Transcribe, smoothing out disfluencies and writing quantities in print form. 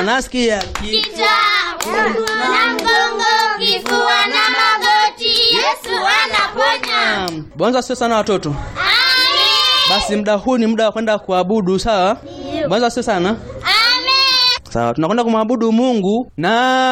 nasikia kichwa na mgongo, kifua na magoti, Yesu anaponya. Bwana asifiwe sana watoto. Amen. Basi muda huu ni muda wa kwenda kuabudu, sawa? Bwana asifiwe sana. Amen. Sawa, tunakwenda kumwabudu Mungu na